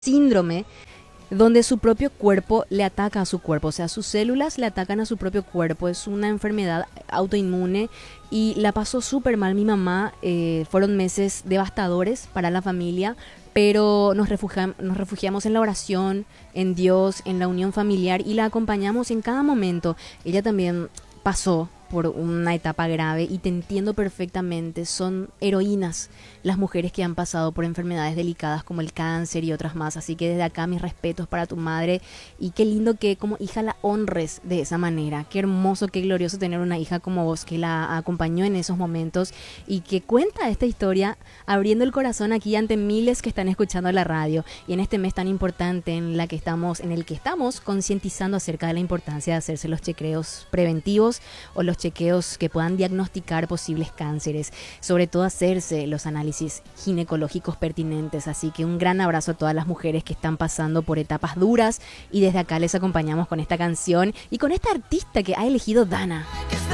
síndrome donde su propio cuerpo le ataca a su cuerpo, o sea, sus células le atacan a su propio cuerpo, es una enfermedad autoinmune y la pasó súper mal mi mamá, fueron meses devastadores para la familia, pero nos refugiamos en la oración, en Dios, en la unión familiar y la acompañamos en cada momento. Ella también pasó por una etapa grave y te entiendo perfectamente, son heroínas las mujeres que han pasado por enfermedades delicadas como el cáncer y otras más, así que desde acá mis respetos para tu madre y qué lindo que como hija la honres de esa manera, qué hermoso, qué glorioso tener una hija como vos que la acompañó en esos momentos y que cuenta esta historia abriendo el corazón aquí ante miles que están escuchando la radio y en este mes tan importante en el que estamos concientizando acerca de la importancia de hacerse los chequeos preventivos o los chequeos que puedan diagnosticar posibles cánceres, sobre todo hacerse los análisis ginecológicos pertinentes. Así que un gran abrazo a todas las mujeres que están pasando por etapas duras y desde acá les acompañamos con esta canción y con esta artista que ha elegido Dana.